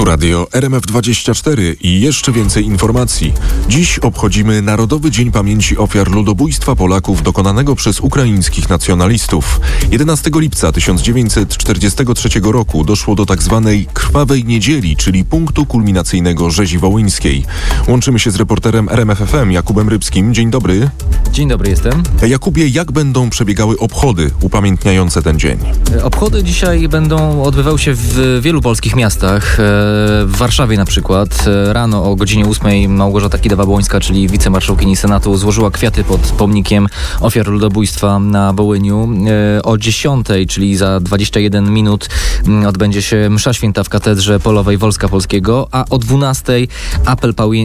Radio RMF24 i jeszcze więcej informacji. Dziś obchodzimy Narodowy Dzień Pamięci Ofiar Ludobójstwa Polaków dokonanego przez ukraińskich nacjonalistów. 11 lipca 1943 roku doszło do tzw. Krwawej Niedzieli, czyli punktu kulminacyjnego rzezi wołyńskiej. Łączymy się z reporterem RMFFM Jakubem Rybskim. Dzień dobry. Dzień dobry, jestem. Jakubie, jak będą przebiegały obchody upamiętniające ten dzień? Obchody dzisiaj będą odbywały się w wielu polskich miastach. W Warszawie na przykład. Rano o godzinie 8 Małgorzata Kidawa-Błońska, czyli wicemarszałkini Senatu, złożyła kwiaty pod pomnikiem ofiar ludobójstwa na Wołyniu. O 10, czyli za 21 minut, odbędzie się msza święta w katedrze polowej Wolska Polskiego, a o 12 apel